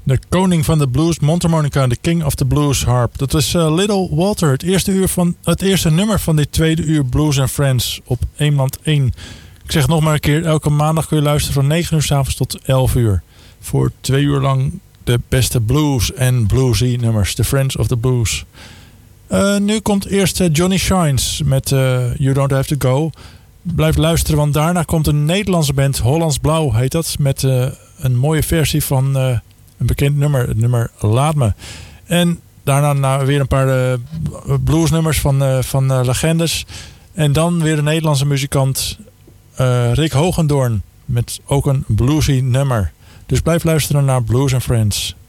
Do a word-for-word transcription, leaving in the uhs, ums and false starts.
De koning van de blues, mondharmonica, de king of the blues harp. Dat is uh, Little Walter, het eerste, uur van, het eerste nummer van dit tweede uur Blues and Friends op Eemland één. Ik zeg nog maar een keer, elke maandag kun je luisteren van negen uur 's avonds tot elf uur. Voor twee uur lang de beste blues en bluesy nummers, de Friends of the Blues. Uh, nu komt eerst uh, Johnny Shines met uh, You Don't Have To Go. Blijf luisteren, want daarna komt een Nederlandse band, Hollands Blauw heet dat, met uh, een mooie versie van uh, een bekend nummer, het nummer Laat Me. En daarna nou, weer een paar uh, bluesnummers van, uh, van uh, legendes. En dan weer een Nederlandse muzikant, uh, Rick Hogendoorn, met ook een bluesy nummer. Dus blijf luisteren naar Blues and Friends.